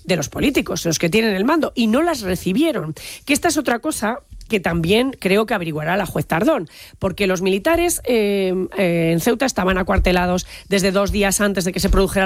de los políticos, los que tienen el mando, y no las recibieron. Que esta es otra cosa que también creo que averiguará la juez Tardón, porque los militares en Ceuta estaban acuartelados desde 2 días antes de que se produjera